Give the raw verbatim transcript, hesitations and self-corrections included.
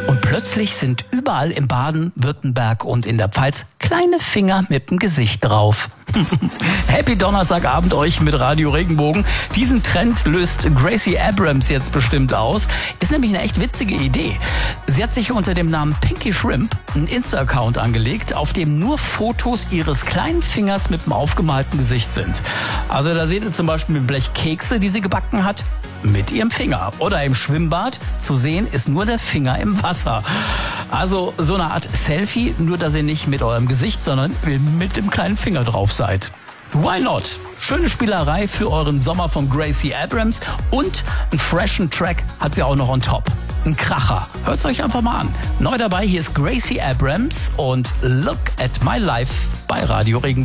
Und plötzlich sind überall in Baden-Württemberg und in der Pfalz kleine Finger mit dem Gesicht drauf. Happy Donnerstagabend euch mit Radio Regenbogen. Diesen Trend löst Gracie Abrams jetzt bestimmt aus. Ist nämlich eine echt witzige Idee. Sie hat sich unter dem Namen Pinky Shrimp einen Insta-Account angelegt, auf dem nur Fotos ihres kleinen Fingers mit dem aufgemalten Gesicht sind. Also da seht ihr zum Beispiel ein Blech Kekse, die sie gebacken hat, mit ihrem Finger. Oder im Schwimmbad zu sehen ist nur der Finger im Wasser. Also so eine Art Selfie, nur dass ihr nicht mit eurem Gesicht, sondern mit dem kleinen Finger drauf seid. Why not? Schöne Spielerei für euren Sommer von Gracie Abrams und einen freshen Track hat sie auch noch on top. Ein Kracher. Hört's euch einfach mal an. Neu dabei, hier ist Gracie Abrams und Look at My Life bei Radio Regenbogen.